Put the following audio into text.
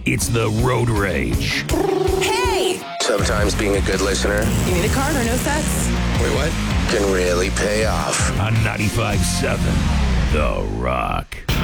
It's the Road Rage. Hey! Sometimes being a good listener. You need a card or no sets? Wait, what? Can really pay off. On 95.7 The Rock.